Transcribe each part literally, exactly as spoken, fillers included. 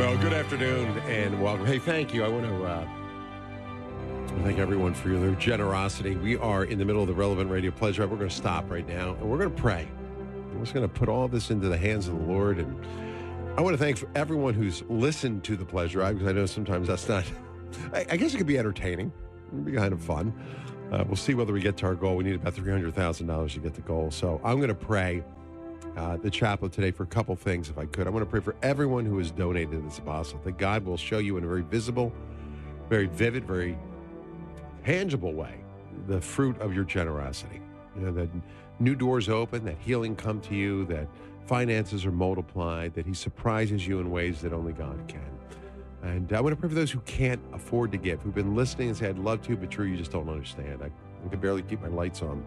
Well, good afternoon and welcome. Hey, thank you. I want to uh, thank everyone for their generosity. We are in the middle of the Relevant Radio Pledge Drive. We're going to stop right now and we're going to pray. We're just going to put all this into the hands of the Lord. And I want to thank everyone who's listened to the Pledge Drive, because I know sometimes that's not, I, I guess it could be entertaining. It would be kind of fun. Uh, we'll see whether we get to our goal. We need about three hundred thousand dollars to get the goal. So I'm going to pray uh, the chaplet today for a couple things, if I could. I want to pray for everyone who has donated to this apostle, that God will show you in a very visible, very vivid, very tangible way the fruit of your generosity. You know, that new doors open, that healing come to you, that finances are multiplied, that he surprises you in ways that only God can. And I want to pray for those who can't afford to give, who've been listening and say, I'd love to, but Drew, you just don't understand. I, I can barely keep my lights on.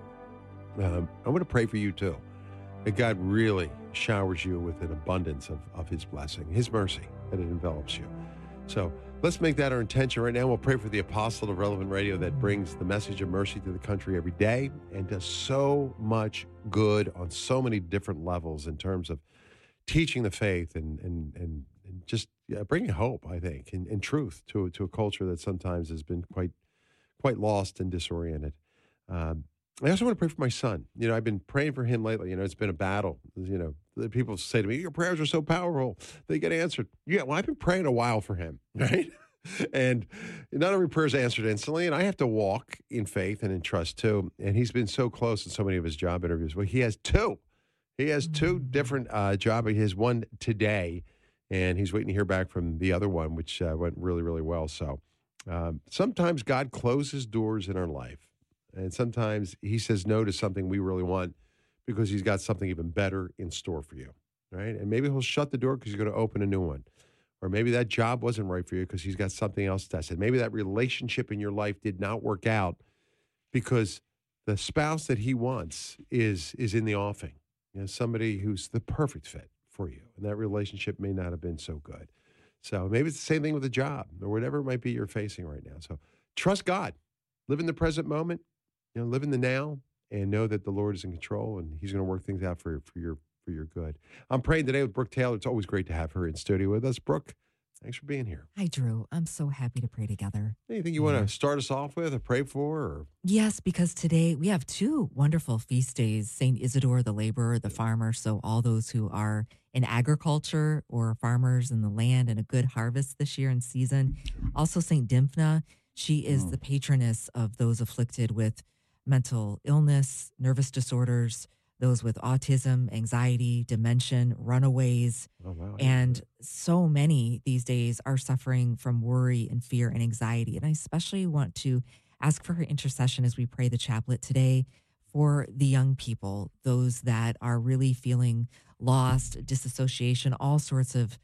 Um, I want to pray for you too, that God really showers you with an abundance of, of his blessing, his mercy, that it envelops you. So let's make that our intention right now. We'll pray for the apostle of Relevant Radio that brings the message of mercy to the country every day and does so much good on so many different levels in terms of teaching the faith and and and, and just yeah, bringing hope, I think, and, and truth to to a culture that sometimes has been quite quite lost and disoriented. Um, I also want to pray for my son. You know, I've been praying for him lately. You know, it's been a battle. You know, the people say to me, your prayers are so powerful. They get answered. Yeah, well, I've been praying a while for him, right? And not every prayer is answered instantly, and I have to walk in faith and in trust too. And he's been so close in so many of his job interviews. Well, he has two. He has two different uh, job. He has one today, and he's waiting to hear back from the other one, which uh, went really, really well. So um, sometimes God closes doors in our life. And sometimes he says no to something we really want because he's got something even better in store for you, right? And maybe he'll shut the door because he's going to open a new one. Or maybe that job wasn't right for you because he's got something else tested. Maybe that relationship in your life did not work out because the spouse that he wants is is in the offing. You know, somebody who's the perfect fit for you. And that relationship may not have been so good. So maybe it's the same thing with a job or whatever it might be you're facing right now. So trust God. Live in the present moment. You know, live in the now and know that the Lord is in control and he's going to work things out for, for your for your good. I'm praying today with Brooke Taylor. It's always great to have her in studio with us. Brooke, thanks for being here. Hi, Drew. I'm so happy to pray together. Anything you yeah. want to start us off with or pray for? Or? Yes, because today we have two wonderful feast days, Saint Isidore, the laborer, the farmer. So all those who are in agriculture or farmers in the land and a good harvest this year in season. Also Saint Dymphna. She is mm. the patroness of those afflicted with mental illness, nervous disorders, those with autism, anxiety, dementia, runaways. Oh, wow. And so many these days are suffering from worry and fear and anxiety. And I especially want to ask for her intercession as we pray the chaplet today for the young people, those that are really feeling lost, disassociation, all sorts of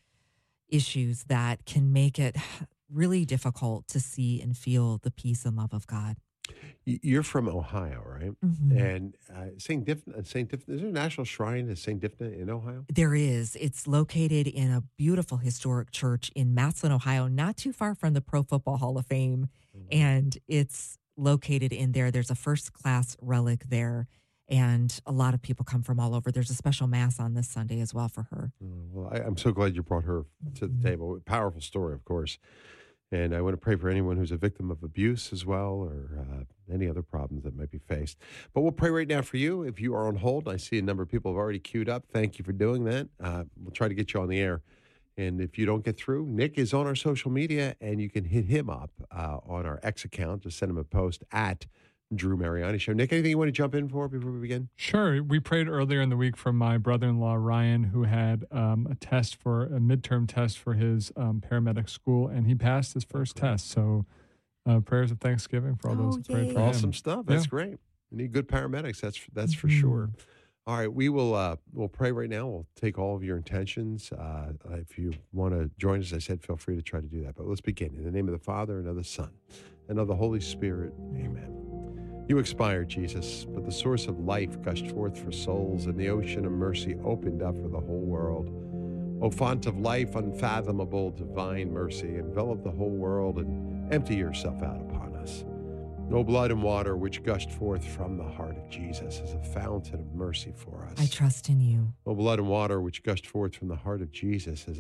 issues that can make it really difficult to see and feel the peace and love of God. You're from Ohio, right? Mm-hmm. And uh, Saint Dymphna, Saint Dymphna, is there a national shrine to Saint Dymphna in Ohio? There is. It's located in a beautiful historic church in Massillon, Ohio, not too far from the Pro Football Hall of Fame. Mm-hmm. And it's located in there. There's a first-class relic there. And a lot of people come from all over. There's a special mass on this Sunday as well for her. Oh, well, I, I'm so glad you brought her to the mm-hmm. table. Powerful story, of course. And I want to pray for anyone who's a victim of abuse as well, or uh, any other problems that might be faced. But we'll pray right now for you. If you are on hold, I see a number of people have already queued up. Thank you for doing that. Uh, we'll try to get you on the air. And if you don't get through, Nick is on our social media, and you can hit him up uh, on our X account. Just send him a post at Drew Mariani Show. Nick, anything you want to jump in for before we begin? Sure. We prayed earlier in the week for my brother-in-law, Ryan, who had um, a test for a midterm test for his um, paramedic school, and he passed his first great. test. So uh, prayers of thanksgiving for all oh, those who prayed for awesome him. stuff. That's yeah. great. We need good paramedics. That's that's for mm-hmm. sure. All right, we will uh, we'll pray right now. We'll take all of your intentions. Uh, if you want to join us, as I said, feel free to try to do that. But let's begin. In the name of the Father, and of the Son, and of the Holy Spirit. Amen. You expired, Jesus, but the source of life gushed forth for souls, and the ocean of mercy opened up for the whole world. O font of life, unfathomable, divine mercy, envelop the whole world and empty yourself out upon us. No blood and water which gushed forth from the heart of Jesus is a fountain of mercy for us. I trust in you. No blood and water which gushed forth from the heart of Jesus is a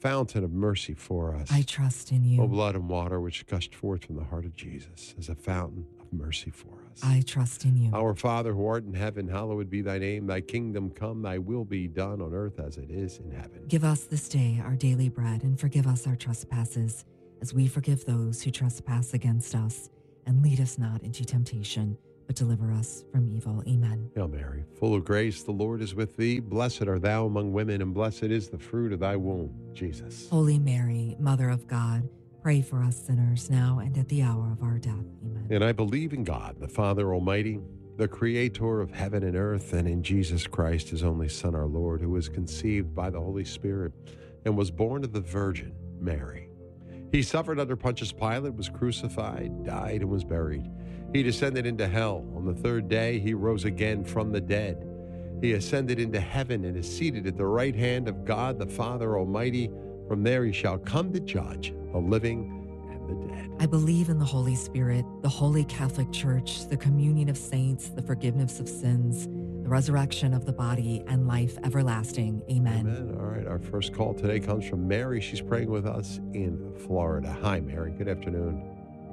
fountain of mercy for us. I trust in you. O blood and water which gushed forth from the heart of Jesus as a fountain of mercy for us. I trust in you. Our Father who art in heaven, hallowed be thy name. Thy kingdom come, thy will be done on earth as it is in heaven. Give us this day our daily bread, and forgive us our trespasses, as we forgive those who trespass against us. And lead us not into temptation, but deliver us from evil. Amen. Hail Mary, full of grace, the Lord is with thee. Blessed art thou among women, and blessed is the fruit of thy womb, Jesus. Holy Mary, Mother of God, pray for us sinners now and at the hour of our death. Amen. And I believe in God, the Father Almighty, the creator of heaven and earth, and in Jesus Christ, his only Son, our Lord, who was conceived by the Holy Spirit and was born of the Virgin Mary. He suffered under Pontius Pilate, was crucified, died, and was buried. He descended into hell. On the third day, he rose again from the dead. He ascended into heaven and is seated at the right hand of God, the Father Almighty. From there he shall come to judge the living and the dead. I believe in the Holy Spirit, the Holy Catholic Church, the communion of saints, the forgiveness of sins, the resurrection of the body, and life everlasting. Amen. Amen. All right, our first call today comes from Mary. She's praying with us in Florida. Hi, Mary. Good afternoon.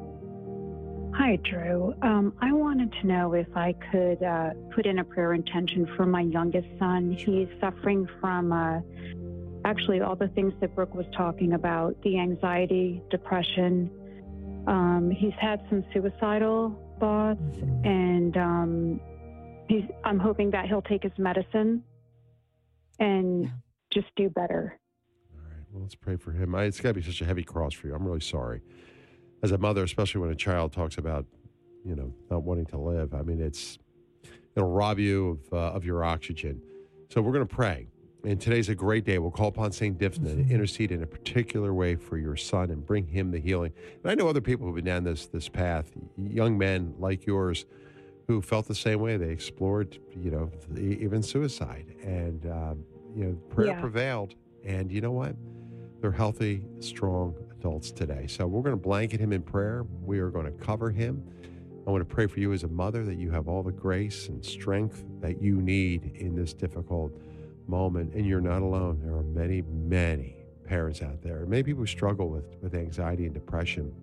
Hi, Drew. Um, I wanted to know if I could uh, put in a prayer intention for my youngest son. He's suffering from uh, actually all the things that Brooke was talking about, the anxiety, depression. Um, he's had some suicidal thoughts, Mhm. and um, he's, I'm hoping that he'll take his medicine and Yeah. just do better. All right, well, let's pray for him. I, it's got to be such a heavy cross for you. I'm really sorry. As a mother, especially when a child talks about, you know, not wanting to live, I mean, it's, it'll rob you of, uh, of your oxygen. So we're going to pray. And today's a great day. We'll call upon Saint Diphnah to intercede in a particular way for your son and bring him the healing. And I know other people who've been down this this path, young men like yours who felt the same way. They explored, you know, even suicide. And, um, you know, prayer Yeah. prevailed. And you know what? They're healthy, strong adults today. So we're going to blanket him in prayer. We are going to cover him. I want to pray for you as a mother that you have all the grace and strength that you need in this difficult moment. And you're not alone. There are many, many parents out there, many people who struggle with, with anxiety and depression,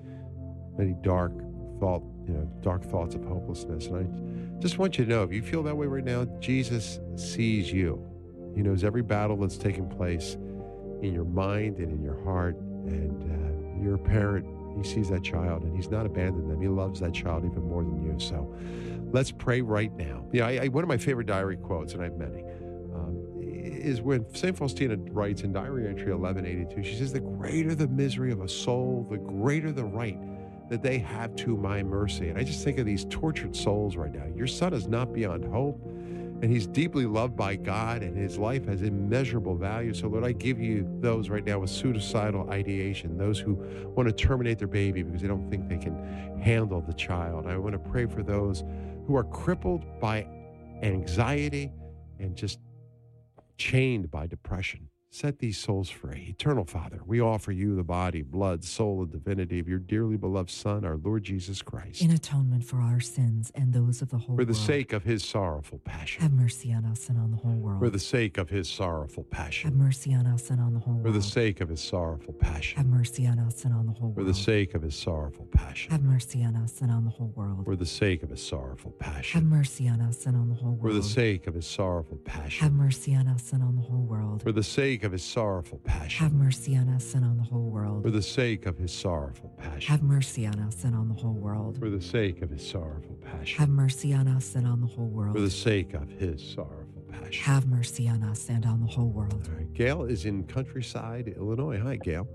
many dark thought, you know, dark thoughts of hopelessness. And I just want you to know, if you feel that way right now, Jesus sees you. He knows every battle that's taking place in your mind and in your heart. And uh, you're a parent. He sees that child, and he's not abandoned them. He loves that child even more than you. So let's pray right now. Yeah, I, I, one of my favorite diary quotes, and I have many, um, is when Saint Faustina writes in Diary Entry eleven eighty-two, she says, "The greater the misery of a soul, the greater the right that they have to my mercy." And I just think of these tortured souls right now. Your son is not beyond hope, and he's deeply loved by God, and his life has immeasurable value. So, Lord, I give you those right now with suicidal ideation, those who want to terminate their baby because they don't think they can handle the child. I want to pray for those who are crippled by anxiety and just chained by depression. Set these souls free. Eternal Father, we offer you the body, blood, soul, and divinity of your dearly beloved Son, our Lord Jesus Christ. In atonement for our sins and those of the whole For the world. sake of his sorrowful passion. Have mercy on us and on the whole world. For the sake of his sorrowful Have passion. mercy on us and on the whole world. For the sake of his sorrowful Have passion. mercy on us and on the whole world. For the sake of his sorrowful Have passion. mercy on us and on the whole world. For the sake of his sorrowful Have passion. mercy on us and on the whole For world. the sake of his sorrowful Have passion. mercy on us and on the whole world. For the sake of his sorrowful Have passion. mercy on us and on the whole world. For the sake of his sorrowful Have passion. mercy on us and on the whole world. For the sake of his sorrowful Have passion. mercy on us and on the whole world. For the sake of his sorrowful passion. Have mercy on us and on the whole world. All right. Gail is in Countryside, Illinois. Hi, Gail.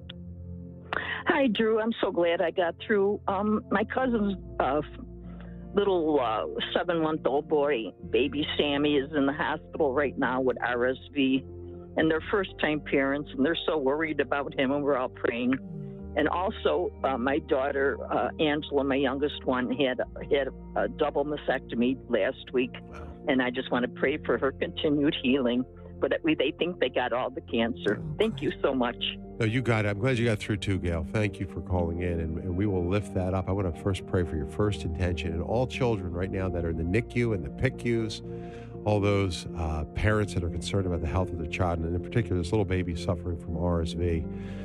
Hi, Drew. I'm so glad I got through. Um, my cousin's uh, little uh, seven-month-old boy, baby Sammy, is in the hospital right now with R S V, and they're first-time parents, and they're so worried about him, and we're all praying. And also, uh, my daughter uh, Angela, my youngest one, had had a double mastectomy last week, Wow. and I just want to pray for her continued healing. But we, they think they got all the cancer. Oh, Thank God. you so much. No, you got it. I'm glad you got through too, Gail. Thank you for calling in, and, and we will lift that up. I want to first pray for your first intention and all children right now that are in the N I C U and the P I C Us, all those uh, parents that are concerned about the health of their child, and in particular, this little baby suffering from R S V.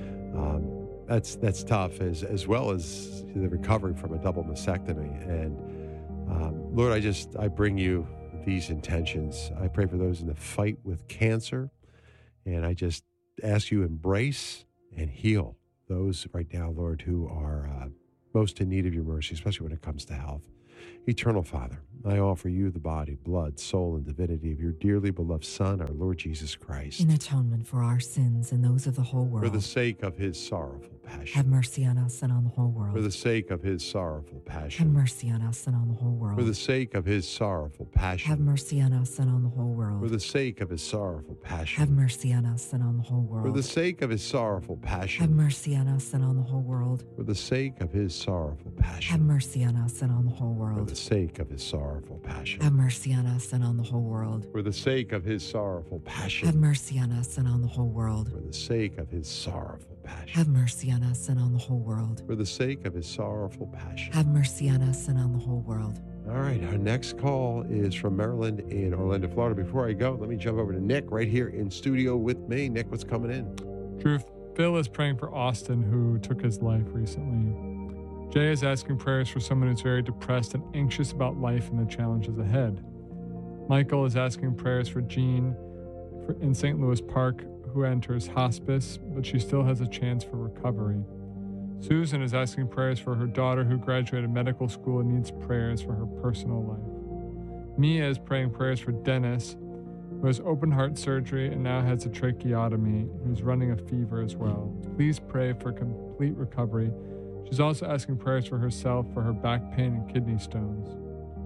Um, that's that's tough, as as well as the recovery from a double mastectomy. And um, Lord, I just I bring you these intentions. I pray for those in the fight with cancer, and I just ask you embrace and heal those right now, Lord, who are uh, most in need of your mercy, especially when it comes to health. Eternal Father, I offer you the body, blood, soul, and divinity of your dearly beloved Son, our Lord Jesus Christ. In atonement for our sins and those of the whole world. For the sake of his sorrowful passion. Have mercy on us and on the whole world. For the sake of his sorrowful passion. Have mercy on us and on the whole world. For the sake of his sorrowful passion. Have mercy on us and on the whole world. For the sake of his sorrowful passion. Have mercy on us and on the whole world. For the sake of his sorrowful passion. Have mercy on us and on the whole world. For the sake of his sorrowful passion. Have mercy on us and on the whole For world. the sake of his sorrowful passion. Have mercy on us and on the whole world. For the sake of his sorrowful passion. Have mercy on us and on the whole world. For the sake of his sorrowful passion. Have mercy on us and on the whole world. For the sake of his sorrowful passion. Have mercy on us and on the whole world. All right, our next call is from Maryland in Orlando, Florida. Before I go, let me jump over to Nick right here in studio with me. Nick, what's coming in? Drew, Phil is praying for Austin, who took his life recently. Jay is asking prayers for someone who's very depressed and anxious about life and the challenges ahead. Michael is asking prayers for Jean for, in Saint Louis Park, who enters hospice, but she still has a chance for recovery. Susan is asking prayers for her daughter who graduated medical school and needs prayers for her personal life. Mia is praying prayers for Dennis, who has open heart surgery and now has a tracheotomy, who's running a fever as well. Please pray for complete recovery. She's also asking prayers for herself for her back pain and kidney stones.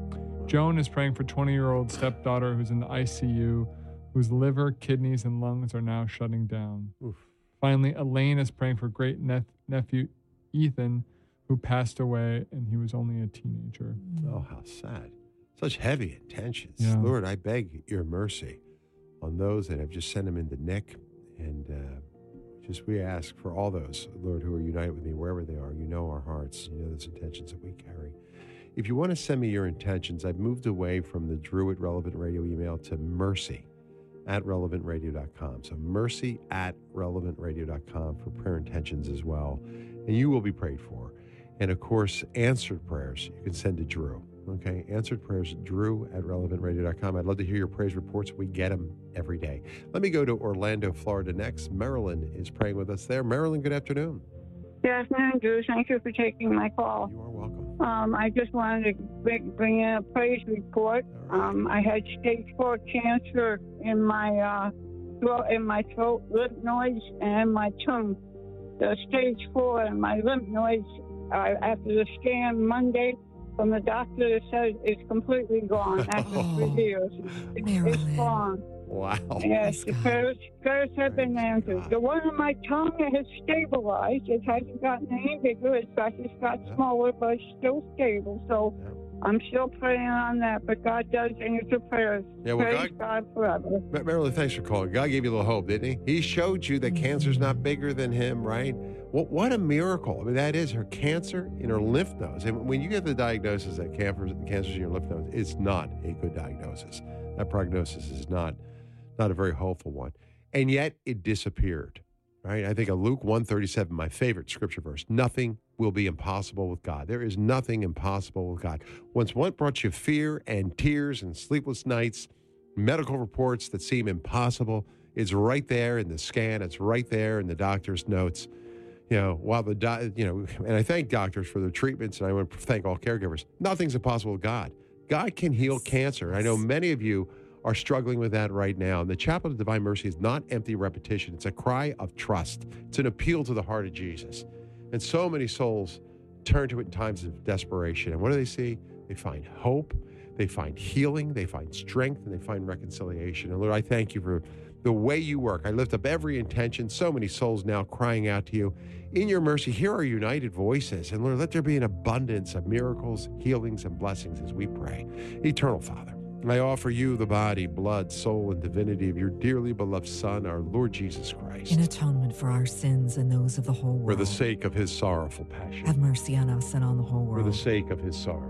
Joan is praying for twenty-year-old stepdaughter who's in the I C U, whose liver, kidneys, and lungs are now shutting down. Oof. Finally, Elaine is praying for great nep- nephew Ethan, who passed away, and he was only a teenager. Oh, how sad. Such heavy intentions. Yeah. Lord, I beg your mercy on those that have just sent them into Nick. And uh, just we ask for all those, Lord, who are united with me wherever they are. You know our hearts. You know those intentions that we carry. If you want to send me your intentions, I've moved away from the Drew at Relevant Radio email to mercy at relevant radio dot com. So mercy at relevant radio dot com for prayer intentions as well. And you will be prayed for. And of course, answered prayers you can send to Drew. Okay, answered prayers, Drew at relevant radio dot com. I'd love to hear your praise reports. We get them every day. Let me go to Orlando, Florida next. Marilyn is praying with us there. Marilyn, good afternoon. Good afternoon, Drew. Thank you for taking my call. You are welcome. Um, I just wanted to bring, bring in a praise report. All right. Um, I had stage four cancer in my uh, throat, in my throat, lymph nodes, and my tongue. The stage four and my lymph nodes, uh, after the scan Monday from the doctor, it says it's completely gone after Oh, three years. It's, Marilyn. it's gone. Wow. Yes, Praise the God. prayers, prayers have been Praise answered. God. The one on my tongue has stabilized. It hasn't gotten any bigger. It's got, it's got Yeah. smaller, but it's still stable. So Yeah. I'm still praying on that. But God does answer prayers. Yeah, well, Praise God, God forever. Ma- Marilyn, thanks for calling. God gave you a little hope, didn't he? He showed you that cancer's not bigger than him, right? What what a miracle. I mean, that is her cancer in her lymph nodes. And when you get the diagnosis that cancer, cancer's in your lymph nodes, it's not a good diagnosis. That prognosis is not, not a very hopeful one. And yet it disappeared, right? I think of Luke one thirty-seven, my favorite scripture verse. Nothing will be impossible with God. There is nothing impossible with God. Once one brought you fear and tears and sleepless nights, medical reports that seem impossible, it's right there in the scan. It's right there in the doctor's notes. You know, while the, do, you know, and I thank doctors for their treatments, and I want to thank all caregivers. Nothing's impossible with God. God can heal cancer. I know many of you are struggling with that right now. And the Chapel of Divine Mercy is not empty repetition. It's a cry of trust. It's an appeal to the heart of Jesus. And so many souls turn to it in times of desperation. And what do they see? They find hope. They find healing. They find strength, and they find reconciliation. And Lord, I thank you for the way you work. I lift up every intention. So many souls now crying out to you. In your mercy, hear our united voices. And Lord, let there be an abundance of miracles, healings, and blessings as we pray. Eternal Father, I offer you the body, blood, soul, and divinity of your dearly beloved Son, our Lord Jesus Christ. In atonement for our sins and those of the whole world. For the sake of his sorrowful passion. Have mercy on us and on the whole For world. the sake of his sorrowful passion.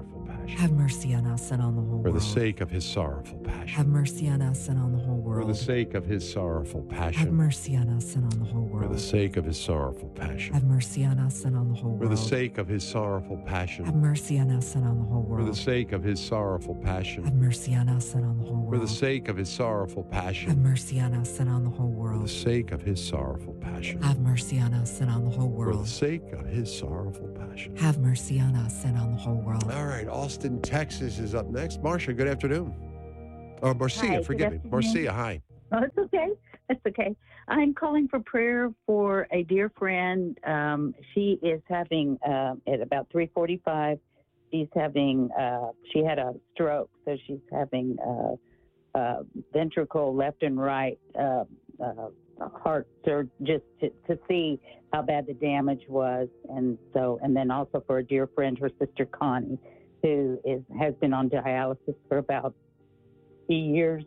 passion. Have mercy on us and on the whole For world. the sake of his sorrowful passion. Have mercy on us and on the whole world. For the sake of his sorrowful passion. Have mercy on us and on the whole For world. the sake of his sorrowful passion. Have mercy on us and on the whole world. For the sake of his sorrowful passion. Have mercy on us and on the whole For world. the sake of his sorrowful passion. Have mercy on us and on the whole world. For the sake of his sorrowful Have passion. mercy on us and on the whole For the world. sake of his sorrowful passion. Have mercy on us and on the whole For the world. sake of his sorrowful passion. Have mercy on us and on the whole world. All right, Austin, Texas is up next. Marcia, good afternoon. Oh, Marcia, Hi, forgive good me. afternoon. Marcia, hi. Oh, it's okay. It's okay. I'm calling for prayer for a dear friend. Um, she is having uh, at about three forty-five. She's having. Uh, she had a stroke, so she's having uh, uh, ventricle left and right uh, uh, heart surgery just to, to see how bad the damage was, and so and then also for a dear friend, her sister Connie, who is has been on dialysis for about years.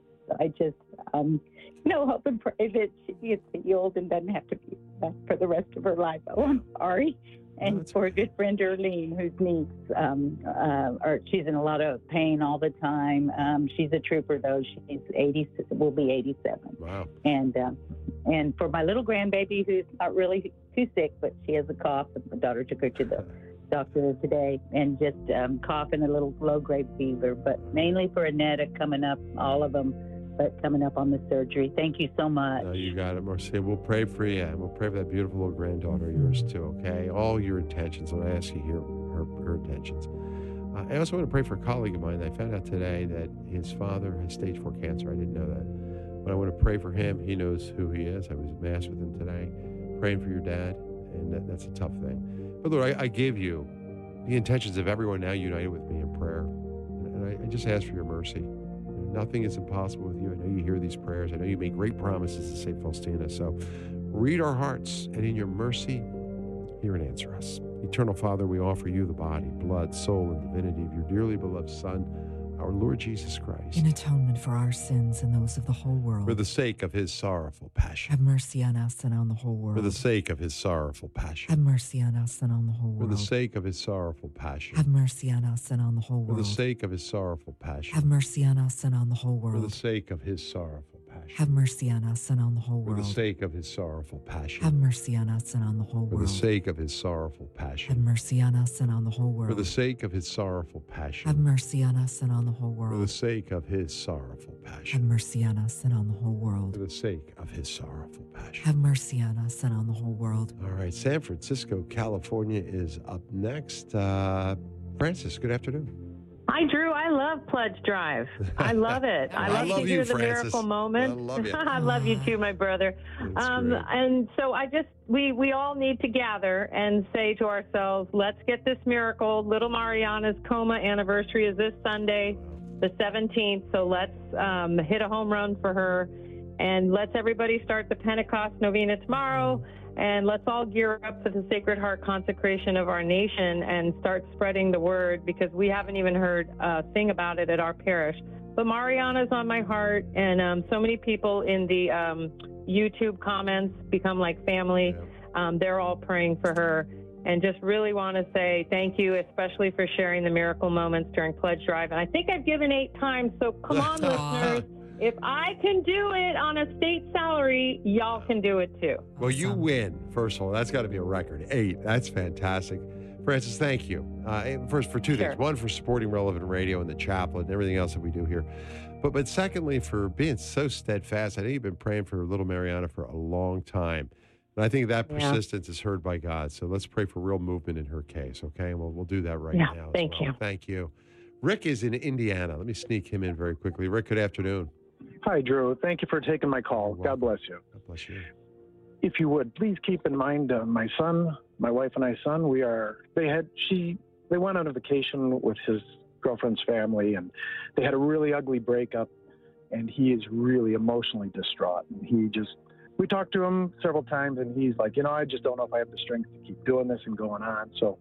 I just, um, you know, hope and pray that she gets healed and doesn't have to be back for the rest of her life. Oh, I'm sorry. And No, that's for a good friend, Erlene, whose niece, um, uh, or she's in a lot of pain all the time. Um, she's a trooper, though. She's eighty, will be eighty-seven. Wow. And um, and for my little grandbaby, who's not really too sick, but she has a cough. And my daughter took her to the doctor today, and just um, cough and a little low-grade fever. But mainly for Annetta coming up, all of them, but coming up on the surgery. Thank you so much. No, you got it, Marcia. We'll pray for you, and we'll pray for that beautiful little granddaughter of yours, too, okay? All your intentions. And I ask you here her, her intentions. Uh, I also want to pray for a colleague of mine. I found out today that his father has stage four cancer. I didn't know that. But I want to pray for him. He knows who he is. I was at Mass with him today, praying for your dad, and that, that's a tough thing. But Lord, I, I give you the intentions of everyone now united with me in prayer. And I, I just ask for your mercy. Nothing is impossible with you. I know you hear these prayers. I know you make great promises to Saint Faustina. So read our hearts, and in your mercy, hear and answer us. Eternal Father, we offer you the body, blood, soul, and divinity of your dearly beloved Son, our Lord Jesus Christ, In atonement for our sins and those of the whole world. for the sake of his sorrowful passion. Have mercy on us and on the whole world. For the sake of his sorrowful passion. Have mercy on us and on the whole For world. the sake of his sorrowful passion. Have mercy on us and on the whole For world. the sake of his sorrowful passion. Have mercy on us and on the whole For the world. sake of his sorrowful passion. Have mercy on us and on the whole For the world. sake of his sorrowful passion. Have mercy on us and on the whole For the world. sake of his sorrowful Have passion. mercy on us and on the whole For the world. sake of his sorrowful Have passion. mercy on us and on the whole For the world. sake of his sorrowful Have passion. mercy on us and on the whole For world. the sake of his sorrowful passion. Have mercy on us and on the whole world. All right, San Francisco, California is up next. Uh, Francis, good afternoon. Hi, Drew. I love Pledge Drive. I love it. I I love, love to you, hear the Francis. miracle moment. I love you. I love you too, my brother. That's Um, great. and so I just we we all need to gather and say to ourselves, let's get this miracle. Little Mariana's coma anniversary is this Sunday, the seventeenth. So let's um, hit a home run for her, and let's everybody start the Pentecost novena tomorrow. And let's all gear up for the Sacred Heart consecration of our nation and start spreading the word, because we haven't even heard a thing about it at our parish. But Mariana's on my heart, and um, so many people in the um, YouTube comments become like family. Um, they're all praying for her, and just really want to say thank you, especially for sharing the miracle moments during Pledge Drive. And I think I've given eight times, so come on, listeners. If I can do it on a state salary, y'all can do it too. Well, you Awesome. win, first of all. That's got to be a record. Eight. That's fantastic. Francis, thank you. Uh, first, for two Sure. things. One, for supporting Relevant Radio and the chaplain and everything else that we do here. But but secondly, for being so steadfast. I know you've been praying for little Mariana for a long time. And I think that Yeah. persistence is heard by God. So let's pray for real movement in her case, okay? And we'll, we'll do that right Yeah, now. as thank well. you. Thank you. Rick is in Indiana. Let me sneak him in very quickly. Rick, good afternoon. Hi, Drew. Thank you for taking my call. You're God bless you. God bless you. If you would, please keep in mind uh, my son, my wife and I son, we are, they had, she, they went on a vacation with his girlfriend's family, and they had a really ugly breakup, and he is really emotionally distraught. And he just, we talked to him several times, and he's like, you know, I just don't know if I have the strength to keep doing this and going on. So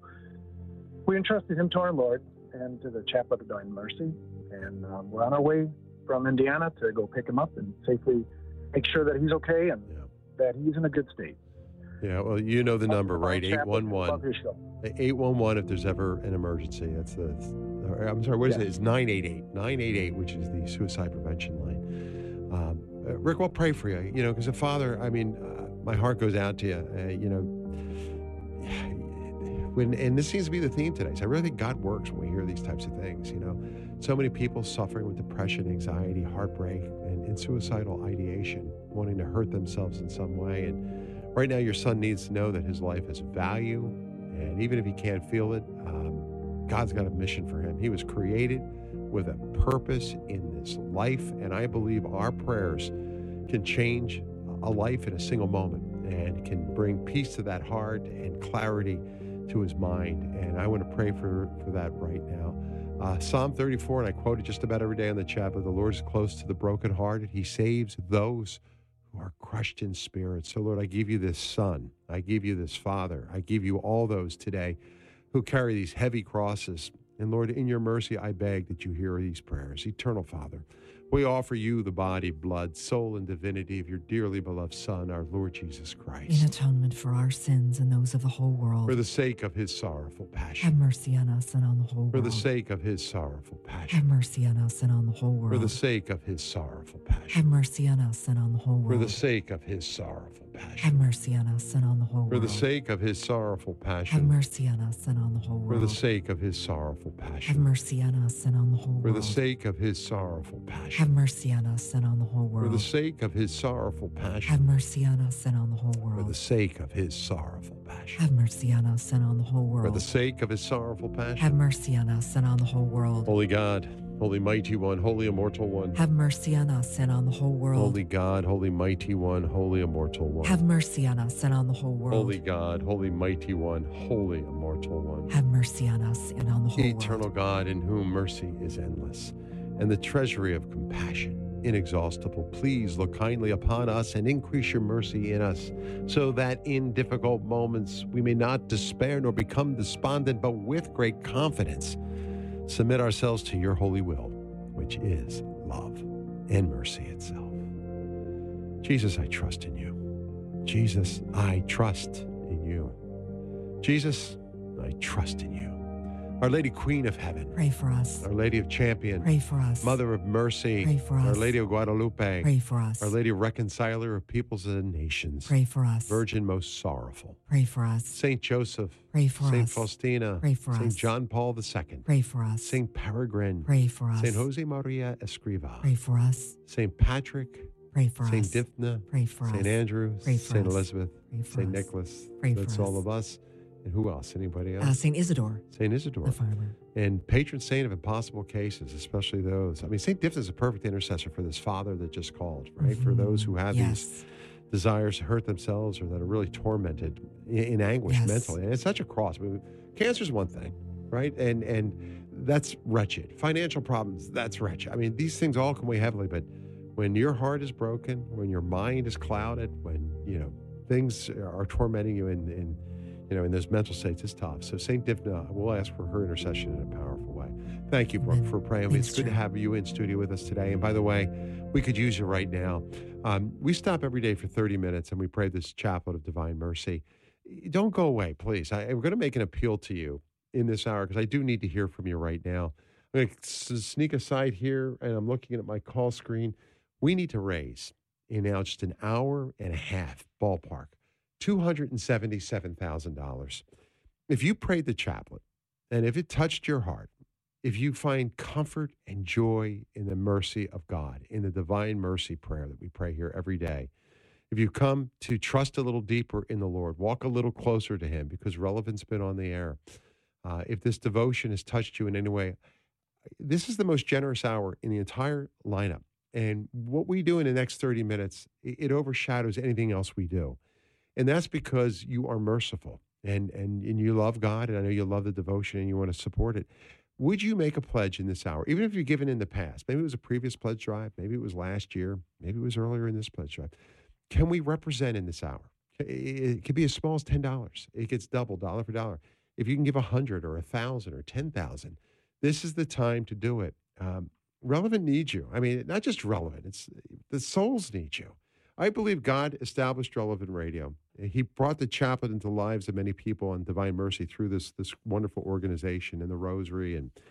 we entrusted him to our Lord and to the Chaplet of Divine Mercy, and um, we're on our way from Indiana to go pick him up and safely make sure that he's okay and Yeah. that he's in a good state. Yeah, well, you know the number, right? Chaplet, eight one one. love your show. eight one one if there's ever an emergency. That's the or I'm sorry, what is it? It's nine eight eight, nine eight eight, which is the suicide prevention line. Um, uh, Rick, we'll pray for you, you know, because a father, I mean, uh, my heart goes out to you, uh, you know, when, and this seems to be the theme today. So I really think God works when we hear these types of things, you know. So many people suffering with depression, anxiety, heartbreak, and, and suicidal ideation, wanting to hurt themselves in some way. And right now, your son needs to know that his life has value. And even if he can't feel it, um, God's got a mission for him. He was created with a purpose in this life. And I believe our prayers can change a life in a single moment and can bring peace to that heart and clarity to his mind. And I want to pray for, for that right now. Uh, Psalm thirty-four, and I quote it just about every day on the chat, but the Lord is close to the brokenhearted. He saves those who are crushed in spirit. So, Lord, I give you this son. I give you this father. I give you all those today who carry these heavy crosses. And, Lord, in your mercy, I beg that you hear these prayers. Eternal Father, we offer you the body, blood, soul, and divinity of your dearly beloved Son, our Lord Jesus Christ. In atonement for our sins and those of the whole world. For the sake of his sorrowful passion. Have mercy on us and on the whole world. For the sake of his sorrowful passion. Have mercy on us and on the whole world. For the sake of his sorrowful passion. Have mercy on us and on the whole world. For the sake of his sorrowful passion. Have mercy on us and on the whole world. For the sake of his sorrowful passion. Have mercy on us and on the whole world. For the sake of his sorrowful passion. Have mercy on us and on the whole world. For the sake of his sorrowful passion. Have mercy on us and on the whole world. For the sake of his sorrowful passion. Have mercy on us and on the whole world. For the sake of his sorrowful passion. Have mercy on us and on the whole world. For the sake of his sorrowful passion. Have mercy on us and on the whole world. Holy God, holy mighty one, holy immortal one. Have mercy on us and on the whole world. Holy God, holy mighty one, holy immortal one. Have mercy on us and on the whole world. Holy God, holy mighty one, holy immortal one. Have mercy on us and on the whole world. Eternal God, in whom mercy is endless, and the treasury of compassion inexhaustible, please look kindly upon us and increase your mercy in us, so that in difficult moments we may not despair nor become despondent, but with great confidence submit ourselves to your holy will, which is love and mercy itself. Jesus, I trust in you. Jesus, I trust in you. Jesus, I trust in you. Our Lady Queen of Heaven. Pray for us. Our Lady of Champion. Pray for us. Mother of Mercy. Pray for us. Our Lady of Guadalupe. Pray for us. Our Lady Reconciler of Peoples and Nations. Pray for us. Virgin most sorrowful. Pray for us. Saint Joseph. Pray for Saint us. Faustina. Pray for Saint us. John Paul the Second. Pray for us. Saint Peregrine. Pray for us. Saint Jose Maria Escriva. Pray for us. Saint Patrick. Pray for Saint us. Dipna. Pray for Saint us. Andrew. Pray for Saint us. Elizabeth. Pray for Saint us. Nicholas. Pray for That's us. all of us. And who else? Anybody else? Uh, Saint Isidore. Saint Isidore. The farmer. And patron saint of impossible cases, especially those. I mean, Saint Dipna is a perfect intercessor for this father that just called, right? Mm-hmm. For those who have yes. these desires to hurt themselves or that are really tormented in, in anguish yes. mentally. And it's such a cross. I mean, cancer is one thing, right? And and that's wretched. Financial problems, that's wretched. I mean, these things all can weigh heavily, but when your heart is broken, when your mind is clouded, when, you know, things are tormenting you in, in you know, in those mental states, it's tough. So Saint Dipna, we'll ask for her intercession in a powerful way. Thank you, Brooke, for praying. Thanks, it's good Drew. to have you in studio with us today. And by the way, we could use you right now. Um, we stop every day for thirty minutes and we pray this chaplet of divine mercy. Don't go away, please. I, we're going to make an appeal to you in this hour because I do need to hear from you right now. I'm going to sneak aside here and I'm looking at my call screen. We need to raise in now just an hour and a half, ballpark, two hundred seventy-seven thousand dollars. If you prayed the chaplet and if it touched your heart, if you find comfort and joy in the mercy of God, in the divine mercy prayer that we pray here every day, if you come to trust a little deeper in the Lord, walk a little closer to him because Relevant's been on the air. Uh, if this devotion has touched you in any way, this is the most generous hour in the entire lineup. And what we do in the next thirty minutes, it, it overshadows anything else we do. And that's because you are merciful and, and, and you love God. And I know you love the devotion and you want to support it. Would you make a pledge in this hour, even if you've given in the past? Maybe it was a previous pledge drive. Maybe it was last year. Maybe it was earlier in this pledge drive. Can we represent in this hour? It could be as small as ten dollars. It gets double, dollar for dollar. If you can give one hundred or one thousand or ten thousand, this is the time to do it. Um, Relevant needs you. I mean, not just Relevant. It's the souls need you. I believe God established Relevant Radio. He brought the chaplet into the lives of many people on Divine Mercy through this this wonderful organization and the Rosary and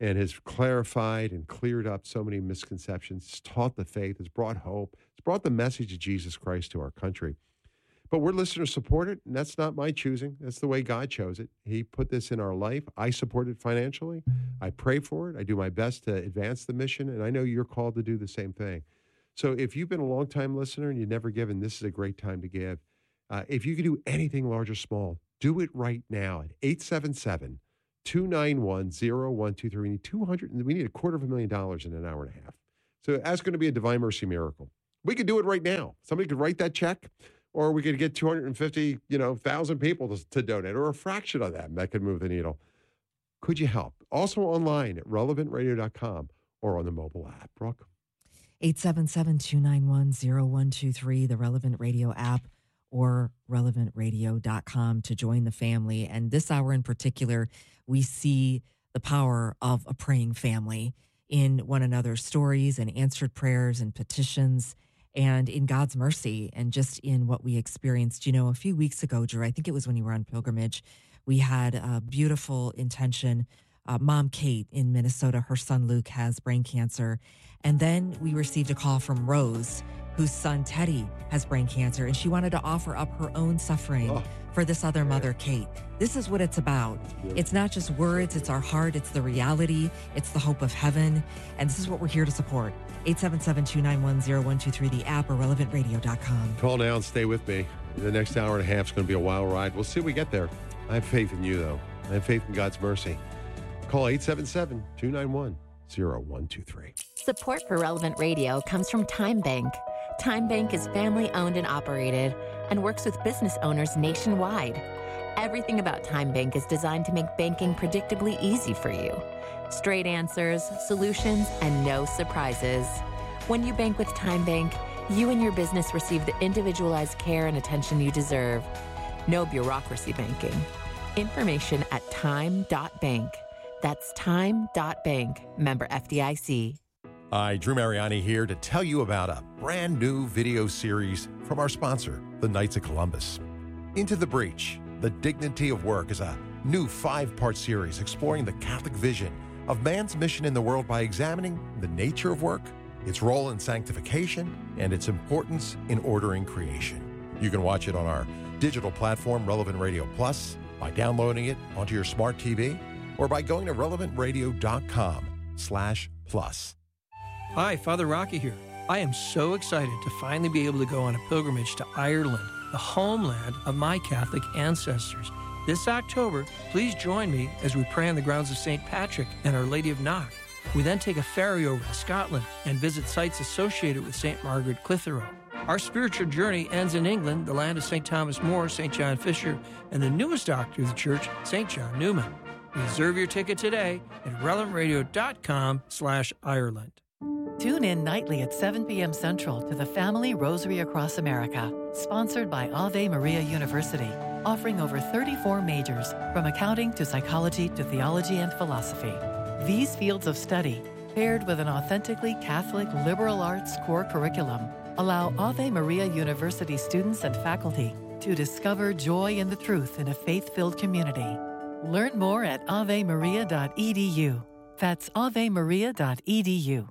and has clarified and cleared up so many misconceptions. It's taught the faith. It's brought hope. It's brought the message of Jesus Christ to our country. But we're listener supported, and that's not my choosing. That's the way God chose it. He put this in our life. I support it financially. I pray for it. I do my best to advance the mission, and I know you're called to do the same thing. So if you've been a long-time listener and you've never given, this is a great time to give. Uh, if you can do anything large or small, do it right now at eight seven seven, two nine one, zero one two three. We need two hundred, we need a quarter of a million dollars in an hour and a half. So that's going to be a Divine Mercy miracle. We could do it right now. Somebody could write that check, or we could get two hundred fifty, you know, thousand people to, to donate, or a fraction of that, and that could move the needle. Could you help? Also online at relevant radio dot com or on the mobile app. Brooke? eight seven seven, two nine one, zero one two three, the Relevant Radio app, or relevant radio dot com to join the family. And this hour in particular, we see the power of a praying family in one another's stories and answered prayers and petitions, and in God's mercy, and just in what we experienced. You know, a few weeks ago, Drew, I think it was when you were on pilgrimage, we had a beautiful intention. Uh, Mom Kate in Minnesota, her son Luke has brain cancer. And then we received a call from Rose, whose son Teddy has brain cancer, and she wanted to offer up her own suffering oh. for this other mother, Kate. This is what it's about. Yeah. It's not just words, it's our heart, it's the reality, it's the hope of heaven, and this is what we're here to support. eight seven seven, two nine one, zero one two three, the app, or relevant radio dot com. Call now and stay with me. The next hour and a half is going to be a wild ride. We'll see if we get there. I have faith in you, though. I have faith in God's mercy. Call eight seven seven, two nine one, zero one two three. Support for Relevant Radio comes from Time Bank. Time Bank is family-owned and operated and works with business owners nationwide. Everything about Time Bank is designed to make banking predictably easy for you. Straight answers, solutions, and no surprises. When you bank with Time Bank, you and your business receive the individualized care and attention you deserve. No bureaucracy banking. Information at time dot bank. That's time dot bank. Member F D I C. Hi, Drew Mariani here to tell you about a brand new video series from our sponsor, the Knights of Columbus. Into the Breach, The Dignity of Work is a new five-part series exploring the Catholic vision of man's mission in the world by examining the nature of work, its role in sanctification, and its importance in ordering creation. You can watch it on our digital platform, Relevant Radio Plus, by downloading it onto your smart T V, or by going to relevant radio dot com slash plus. Hi, Father Rocky here. I am so excited to finally be able to go on a pilgrimage to Ireland, the homeland of my Catholic ancestors. This October, please join me as we pray on the grounds of Saint Patrick and Our Lady of Knock. We then take a ferry over to Scotland and visit sites associated with Saint Margaret Clitheroe. Our spiritual journey ends in England, the land of Saint Thomas More, Saint John Fisher, and the newest doctor of the church, Saint John Newman. Reserve your ticket today at relevant radio dot com slash Ireland. Tune in nightly at seven p.m. Central to the Family Rosary Across America, sponsored by Ave Maria University, offering over thirty-four majors, from accounting to psychology to theology and philosophy. These fields of study, paired with an authentically Catholic liberal arts core curriculum, allow Ave Maria University students and faculty to discover joy in the truth in a faith-filled community. Learn more at ave maria dot e d u. That's ave maria dot e d u.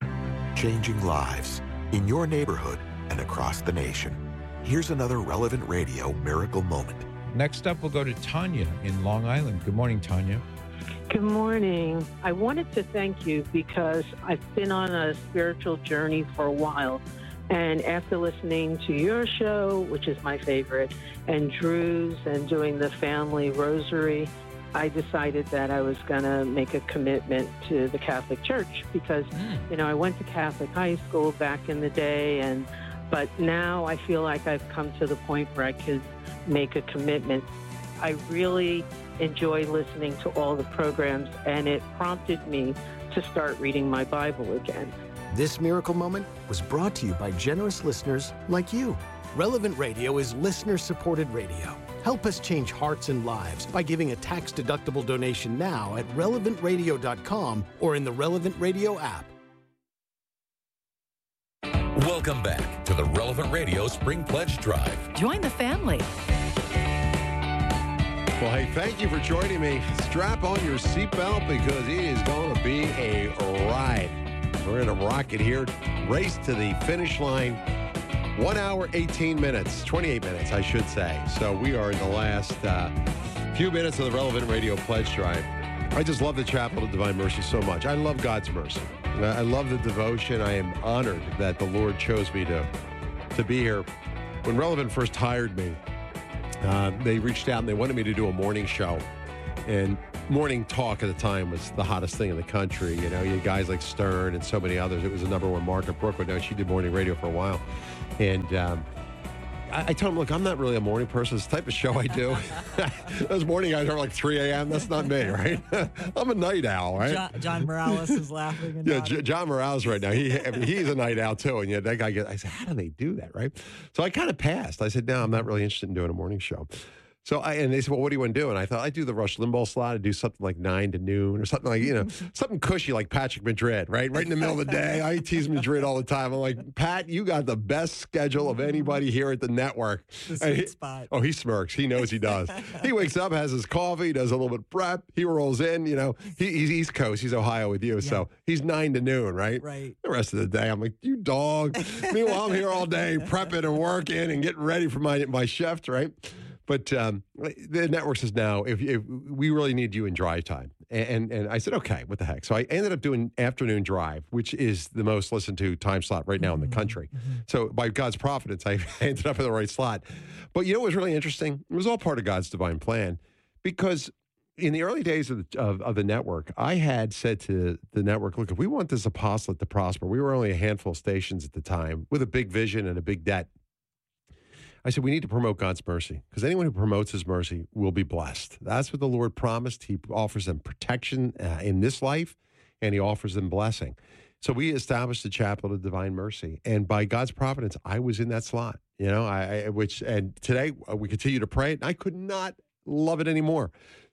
Changing lives in your neighborhood and across the nation. Here's another Relevant Radio miracle moment. Next up, we'll go to Tanya in Long Island. Good morning, Tanya. Good morning. I wanted to thank you because I've been on a spiritual journey for a while. And after listening to your show, which is my favorite, and Drew's, and doing the family rosary, I decided that I was going to make a commitment to the Catholic Church because, you know, I went to Catholic high school back in the day, and but now I feel like I've come to the point where I could make a commitment. I really enjoy listening to all the programs, and it prompted me to start reading my Bible again. This miracle moment was brought to you by generous listeners like you. Relevant Radio is listener-supported radio. Help us change hearts and lives by giving a tax-deductible donation now at relevant radio dot com or in the Relevant Radio app. Welcome back to the Relevant Radio Spring Pledge Drive. Join the family. Well, hey, thank you for joining me. Strap on your seatbelt because it is going to be a ride. We're in a rocket here. Race to the finish line. One hour, eighteen minutes, twenty-eight minutes, I should say. So we are in the last uh, few minutes of the Relevant Radio Pledge Drive. I just love the Chapel of Divine Mercy so much. I love God's mercy. I love the devotion. I am honored that the Lord chose me to, to be here. When Relevant first hired me, uh, they reached out and they wanted me to do a morning show. And morning talk at the time was the hottest thing in the country. You know, you had guys like Stern and so many others. It was the number one market. Brooke went down. She did morning radio for a while. And um, I, I told him, look, I'm not really a morning person. This type of show I do. Those morning guys are like three a.m. That's not me, right? I'm a night owl, right? John, John Morales is laughing. And yeah, J- John Morales right now. He I mean, he's a night owl too. And yet that guy gets, I said, how do they do that, right? So I kind of passed. I said, no, I'm not really interested in doing a morning show. So I, and they said, well, what do you want to do? And I thought, I'd do the Rush Limbaugh slot. I'd do something like nine to noon or something like, you know, something cushy like Patrick Madrid, right? Right in the middle of the day. I tease Madrid all the time. I'm like, Pat, you got the best schedule of anybody here at the network. The sweet he, spot. Oh, he smirks. He knows he does. He wakes up, has his coffee, does a little bit of prep. He rolls in, you know, he, he's East Coast. He's Ohio with you. Yeah. So he's nine to noon, right? Right. The rest of the day, I'm like, you dog. Meanwhile, I'm here all day prepping and working and getting ready for my, my shift, right? But um, the network says now, if, if we really need you in drive time. And, and I said, okay, what the heck? So I ended up doing afternoon drive, which is the most listened to time slot right now mm-hmm. in the country. Mm-hmm. So by God's providence, I ended up in the right slot. But you know what was really interesting? It was all part of God's divine plan, because in the early days of the, of, of the network, I had said to the network, look, if we want this apostolate to prosper, we were only a handful of stations at the time with a big vision and a big debt. I said, we need to promote God's mercy, because anyone who promotes his mercy will be blessed. That's what the Lord promised. He offers them protection uh, in this life, and he offers them blessing. So we established the Chapel of Divine Mercy. And by God's providence, I was in that slot, you know, I, I which, and today uh, we continue to pray it, and I could not love it anymore.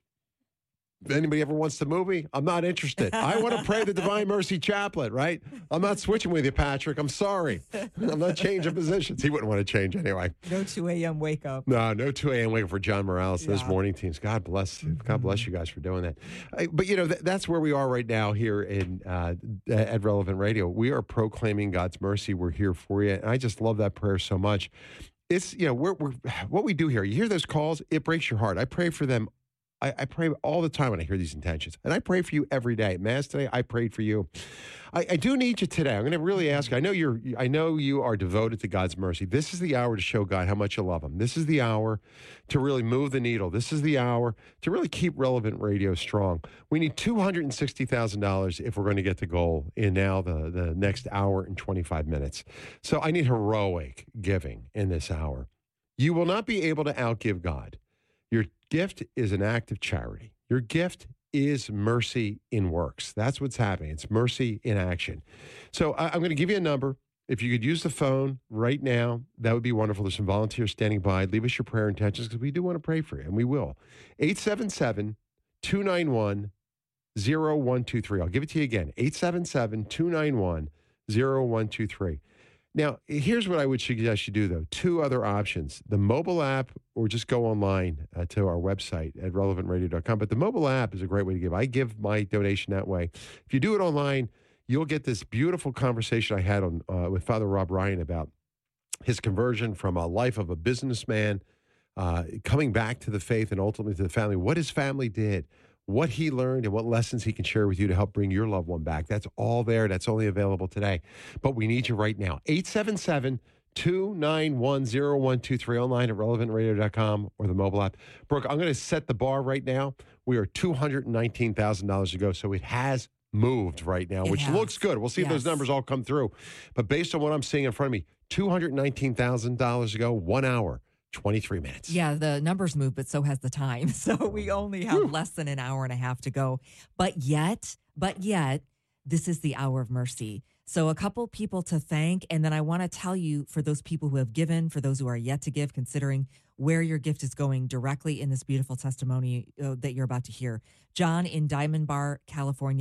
If anybody ever wants to move me, I'm not interested. I want to pray the Divine Mercy Chaplet, right? I'm not switching with you, Patrick. I'm sorry. I'm not changing positions. He wouldn't want to change anyway. No two a.m. wake up. No, no two a.m. wake up for John Morales and yeah. those morning teams. God bless you. God bless you guys for doing that. I, but, you know, th- that's where we are right now here in uh, at Relevant Radio. We are proclaiming God's mercy. We're here for you. And I just love that prayer so much. It's, you know, we're, we're what we do here. You hear those calls, it breaks your heart. I pray for them. I, I pray all the time when I hear these intentions. And I pray for you every day. Mass today, I prayed for you. I, I do need you today. I'm going to really ask you. I know you're I know you are devoted to God's mercy. This is the hour to show God how much you love him. This is the hour to really move the needle. This is the hour to really keep Relevant Radio strong. We need two hundred sixty thousand dollars if we're going to get the goal in now the, the next hour and twenty-five minutes. So I need heroic giving in this hour. You will not be able to outgive God. Your gift is an act of charity. Your gift is mercy in works. That's what's happening. It's mercy in action. So I, I'm going to give you a number. If you could use the phone right now, that would be wonderful. There's some volunteers standing by. Leave us your prayer intentions, because we do want to pray for you, and we will. eight seven seven, two nine one, zero one two three. I'll give it to you again. eight seven seven, two nine one, zero one two three. Now, here's what I would suggest you do, though. Two other options. The mobile app, or just go online uh, to our website at relevant radio dot com. But the mobile app is a great way to give. I give my donation that way. If you do it online, you'll get this beautiful conversation I had on uh, with Father Rob Ryan about his conversion from a life of a businessman, uh, coming back to the faith and ultimately to the family, what his family did, what he learned, and what lessons he can share with you to help bring your loved one back. That's all there. That's only available today. But we need you right now. eight seven seven, two nine one, zero one two three, online at relevant radio dot com or the mobile app. Brooke, I'm going to set the bar right now. We are two hundred nineteen thousand dollars to go, so it has moved right now, It which has. looks good. We'll see if Yes. those numbers all come through. But based on what I'm seeing in front of me, two hundred nineteen thousand dollars to go, one hour, twenty-three minutes. Yeah, the numbers move, but so has the time. So we only have Whew. less than an hour and a half to go. But yet, but yet, this is the hour of mercy. So a couple people to thank. And then I want to tell you, for those people who have given, for those who are yet to give, considering where your gift is going directly in this beautiful testimony uh, that you're about to hear. John in Diamond Bar, California.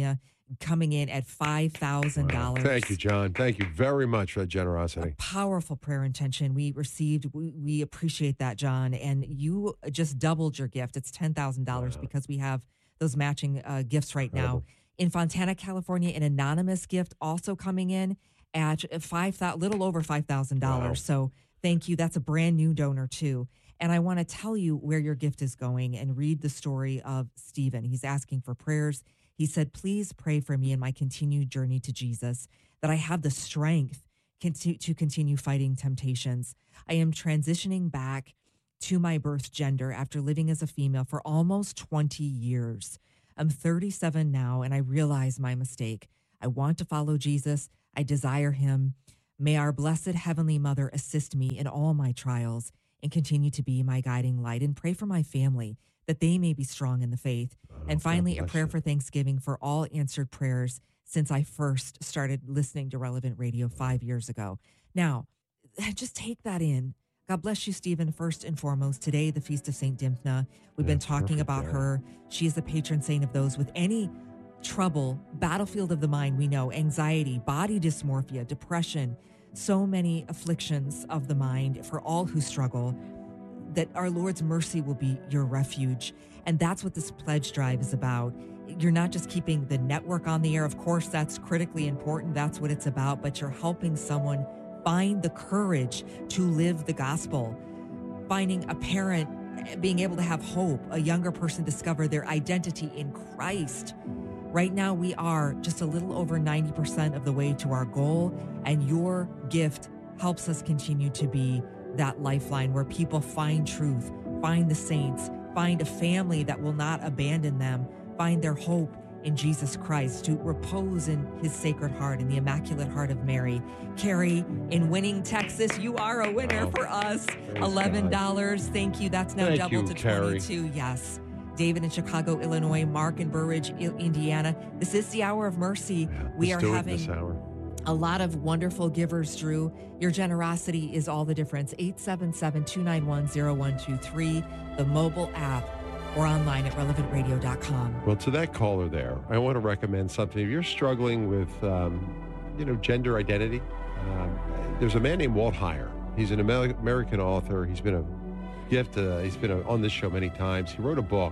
coming in at five thousand dollars. Wow. Thank you, John. Thank you very much for that generosity. A powerful prayer intention we received. We, we appreciate that, John. And you just doubled your gift. It's ten thousand dollars wow. because we have those matching uh, gifts right Incredible. now. In Fontana, California, an anonymous gift also coming in at five thousand, little over five thousand dollars. Wow. So thank you. That's a brand new donor too. And I want to tell you where your gift is going and read the story of Stephen. He's asking for prayers. He said, please pray for me in my continued journey to Jesus, that I have the strength to continue fighting temptations. I am transitioning back to my birth gender after living as a female for almost twenty years. I'm thirty-seven now, and I realize my mistake. I want to follow Jesus. I desire him. May our blessed Heavenly Mother assist me in all my trials and continue to be my guiding light, and pray for my family that they may be strong in the faith. Oh, and finally, a prayer you. for Thanksgiving for all answered prayers since I first started listening to Relevant Radio five years ago. Now, just take that in. God bless you, Stephen, first and foremost. Today, the Feast of Saint Dymphna. We've yeah, been talking about there. her. She is the patron saint of those with any trouble, battlefield of the mind, we know, anxiety, body dysmorphia, depression, so many afflictions of the mind for all who struggle, that our Lord's mercy will be your refuge. And that's what this pledge drive is about. You're not just keeping the network on the air. Of course, that's critically important. That's what it's about. But you're helping someone find the courage to live the gospel, finding a parent being able to have hope, a younger person discover their identity in Christ. Right now, we are just a little over ninety percent of the way to our goal, and your gift helps us continue to be that lifeline where people find truth, find the saints, find a family that will not abandon them, find their hope in Jesus Christ, to repose in his sacred heart, in the Immaculate Heart of Mary. Carrie in Winning, Texas, you are a winner wow. for us. Praise eleven dollars. God. Thank you. That's now Thank doubled you, to Carrie. twenty-two. Yes. David in Chicago, Illinois. Mark in Burridge, Indiana. This is the Hour of Mercy. Yeah, we are having this hour. a lot of wonderful givers, Drew. Your generosity is all the difference. eight seven seven, two nine one, zero one two three, the mobile app, or online at relevant radio dot com. Well, to that caller there, I want to recommend something. If you're struggling with, um, you know, gender identity, um, there's a man named Walt Heyer. He's an American author. He's been a gift. Uh, he's been a, on this show many times. He wrote a book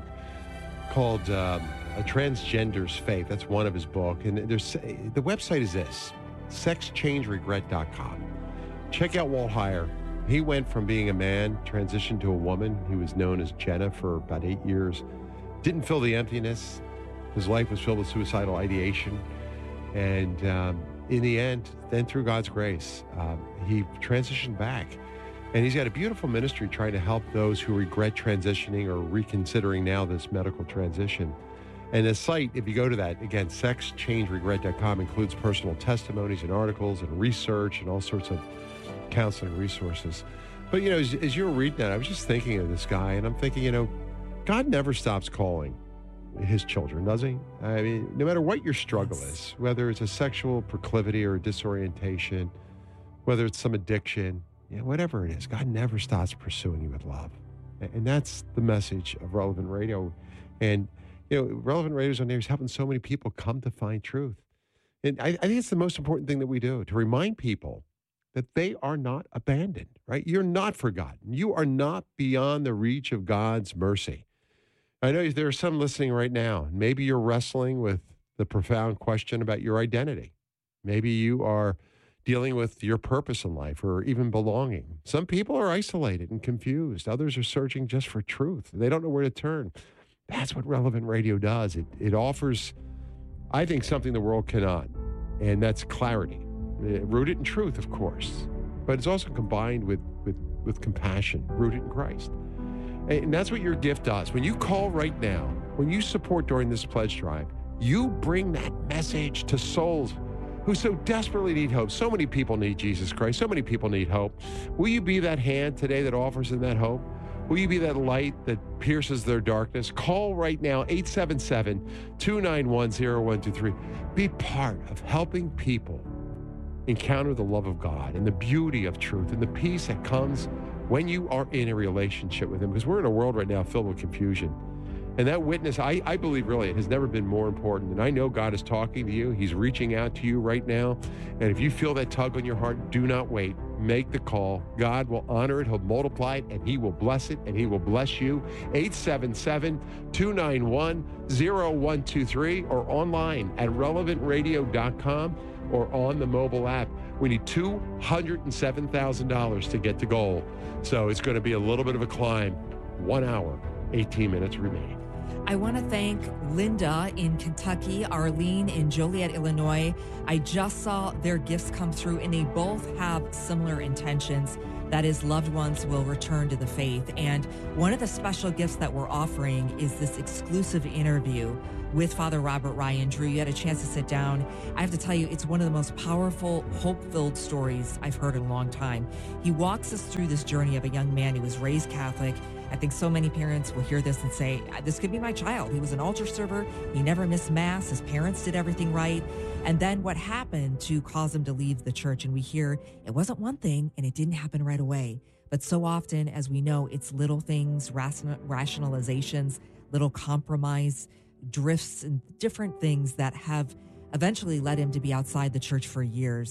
called um, A Transgender's Faith. That's one of his book. And there's the website is this, sex change regret dot com. Check out Walt Heyer. He went from being a man, transitioned to a woman. He was known as Jenna for about eight years. Didn't fill the emptiness. His life was filled with suicidal ideation. And um, in the end, then through God's grace, um, he transitioned back. And he's got a beautiful ministry trying to help those who regret transitioning or reconsidering now this medical transition. And the site, if you go to that, again, sex change regret dot com, includes personal testimonies and articles and research and all sorts of counseling resources. But, you know, as, as you were reading that, I was just thinking of this guy, and I'm thinking, you know, God never stops calling his children, does he? I mean, no matter what your struggle is, whether it's a sexual proclivity or a disorientation, whether it's some addiction, you know, whatever it is, God never stops pursuing you with love. And that's the message of Relevant Radio. And, you know, Relevant Radio is on there is helping so many people come to find truth. And I, I think it's the most important thing that we do, to remind people that they are not abandoned, right? You're not forgotten. You are not beyond the reach of God's mercy. I know there are some listening right now. Maybe you're wrestling with the profound question about your identity. Maybe you are dealing with your purpose in life or even belonging. Some people are isolated and confused. Others are searching just for truth. They don't know where to turn. That's what Relevant Radio does. It, it offers, I think, something the world cannot, and that's clarity. Rooted in truth, of course, but it's also combined with, with, with compassion, rooted in Christ. And that's what your gift does. When you call right now, when you support during this pledge drive, you bring that message to souls who so desperately need hope. So many people need Jesus Christ. So many people need hope. Will you be that hand today that offers them that hope? Will you be that light that pierces their darkness? Call right now, eight seven seven, two nine one, zero one two three. Be part of helping people encounter the love of God and the beauty of truth and the peace that comes when you are in a relationship with him. Because we're in a world right now filled with confusion. And that witness, I, I believe really it has never been more important. And I know God is talking to you. He's reaching out to you right now. And if you feel that tug on your heart, do not wait. Make the call. God will honor it. He'll multiply it, and he will bless it, and he will bless you. eight seven seven, two nine one, zero one two three or online at relevant radio dot com or on the mobile app. We need two hundred seven thousand dollars to get to goal. So it's going to be a little bit of a climb. One hour, eighteen minutes remain. I want to thank Linda in Kentucky, Arlene in Joliet, Illinois. I just saw their gifts come through, and they both have similar intentions. That is, loved ones will return to the faith. And one of the special gifts that we're offering is this exclusive interview with Father Robert Ryan. Drew, you had a chance to sit down. I have to tell you, it's one of the most powerful, hope-filled stories I've heard in a long time. He walks us through this journey of a young man who was raised Catholic. I think so many parents will hear this and say, this could be my child. He was an altar server. He never missed Mass. His parents did everything right. And then what happened to cause him to leave the church? And we hear it wasn't one thing and it didn't happen right away. But so often, as we know, it's little things, ration- rationalizations, little compromise, drifts, and different things that have eventually led him to be outside the church for years.